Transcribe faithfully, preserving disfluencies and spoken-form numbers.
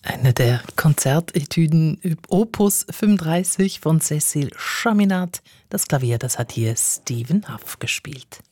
Eine der Konzertetüden Opus fünfunddreißig von Cécile Chaminade. Das Klavier, das hat hier Stephen Hough gespielt.